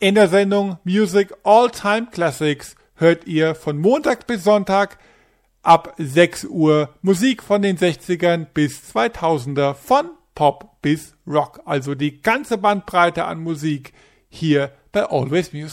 In der Sendung Music All Time Classics hört ihr von Montag bis Sonntag ab 6 Uhr Musik von den 60ern bis 2000er, von Pop bis Rock. Also die ganze Bandbreite an Musik hier bei Always Music.